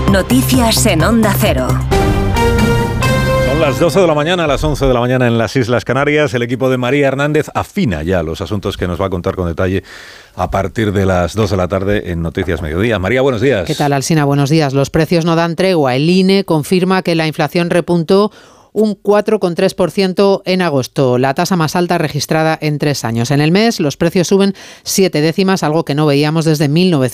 Noticias en Onda Cero. Son las 12 de la mañana, a las 11 de la mañana en las Islas Canarias. El equipo de María Hernández afina ya los asuntos que nos va a contar con detalle a partir de las 2 de la tarde en Noticias Mediodía. María, buenos días. ¿Qué tal, Alsina? Buenos días. Los precios no dan tregua. El INE confirma que la inflación repuntó un 4,3% en agosto, la tasa más alta registrada en 3 años. En el mes, los precios suben 7 décimas, algo que no veíamos desde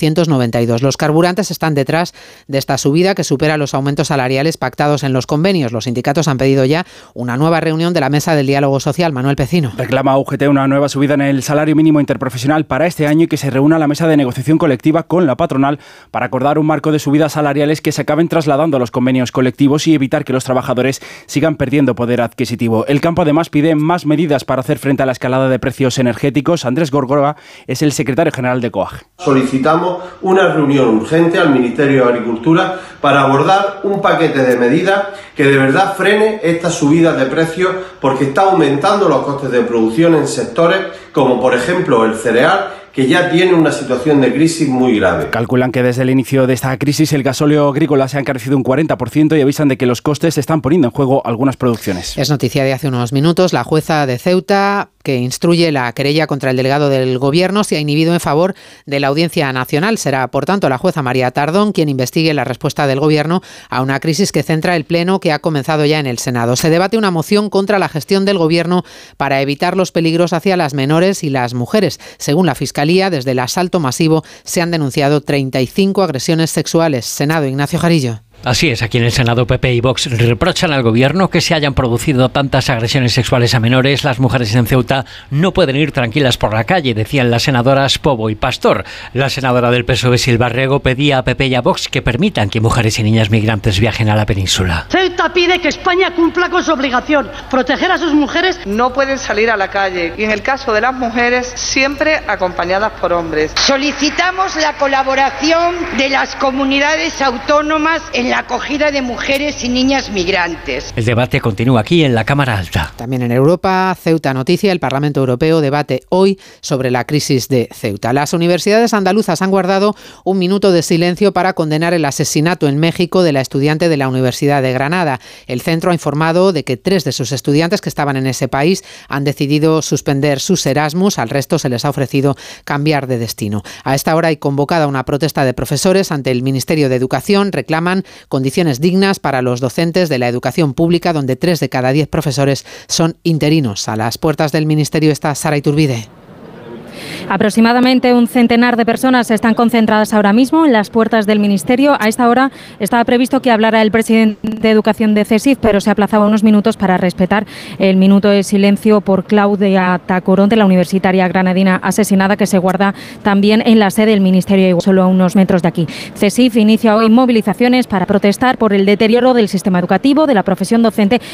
1992. Los carburantes están detrás de esta subida que supera los aumentos salariales pactados en los convenios. Los sindicatos han pedido ya una nueva reunión de la Mesa del Diálogo Social. Manuel Pecino. Reclama UGT una nueva subida en el salario mínimo interprofesional para este año y que se reúna la mesa de negociación colectiva con la patronal para acordar un marco de subidas salariales que se acaben trasladando a los convenios colectivos y evitar que los trabajadores sigan perdiendo poder adquisitivo. El campo además pide más medidas para hacer frente a la escalada de precios energéticos. Andrés Gorgora es el secretario general de COAG. Solicitamos una reunión urgente al Ministerio de Agricultura para abordar un paquete de medidas que de verdad frene estas subidas de precios, porque está aumentando los costes de producción en sectores como por ejemplo el cereal, que ya tiene una situación de crisis muy grave. Calculan que desde el inicio de esta crisis el gasóleo agrícola se ha encarecido un 40% y avisan de que los costes están poniendo en juego algunas producciones. Es noticia de hace unos minutos. La jueza de Ceuta, que instruye la querella contra el delegado del Gobierno, se ha inhibido en favor de la Audiencia Nacional. Será, por tanto, la jueza María Tardón quien investigue la respuesta del Gobierno a una crisis que centra el Pleno, que ha comenzado ya en el Senado. Se debate una moción contra la gestión del Gobierno para evitar los peligros hacia las menores y las mujeres. Según la Fiscalía, desde el asalto masivo se han denunciado 35 agresiones sexuales. Senado, Ignacio Jarillo. Así es, aquí en el Senado PP y Vox reprochan al Gobierno que se hayan producido tantas agresiones sexuales a menores. Las mujeres en Ceuta no pueden ir tranquilas por la calle, decían las senadoras Pobo y Pastor. La senadora del PSOE, Silva Rego, pedía a PP y a Vox que permitan que mujeres y niñas migrantes viajen a la península. Ceuta pide que España cumpla con su obligación, proteger a sus mujeres. No pueden salir a la calle y en el caso de las mujeres siempre acompañadas por hombres. Solicitamos la colaboración de las comunidades autónomas en la acogida de mujeres y niñas migrantes. El debate continúa aquí en la Cámara Alta. También en Europa, Ceuta Noticia, el Parlamento Europeo debate hoy sobre la crisis de Ceuta. Las universidades andaluzas han guardado un minuto de silencio para condenar el asesinato en México de la estudiante de la Universidad de Granada. El centro ha informado de que 3 de sus estudiantes que estaban en ese país han decidido suspender sus Erasmus, al resto se les ha ofrecido cambiar de destino. A esta hora hay convocada una protesta de profesores ante el Ministerio de Educación. Reclaman condiciones dignas para los docentes de la educación pública, donde 3 de cada 10 profesores son interinos. A las puertas del Ministerio está Sara Iturbide. Aproximadamente un centenar de personas están concentradas ahora mismo en las puertas del Ministerio. A esta hora estaba previsto que hablara el presidente de Educación de CSIC, pero se aplazaba unos minutos para respetar el minuto de silencio por Claudia Tacoronte, la universitaria granadina asesinada, que se guarda también en la sede del Ministerio, solo a unos metros de aquí. CSIC inicia hoy movilizaciones para protestar por el deterioro del sistema educativo, de la profesión docente